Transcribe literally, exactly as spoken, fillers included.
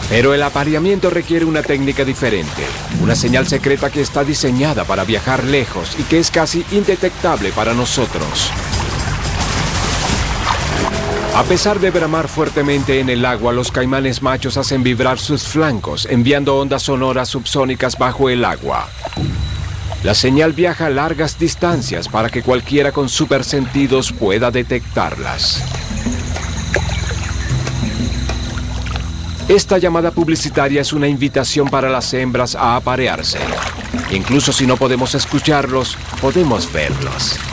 Pero el apareamiento requiere una técnica diferente, una señal secreta que está diseñada para viajar lejos y que es casi indetectable para nosotros. A pesar de bramar fuertemente en el agua, los caimanes machos hacen vibrar sus flancos, enviando ondas sonoras subsónicas bajo el agua. La señal viaja a largas distancias para que cualquiera con supersentidos pueda detectarlas. Esta llamada publicitaria es una invitación para las hembras a aparearse. Incluso si no podemos escucharlos, podemos verlos.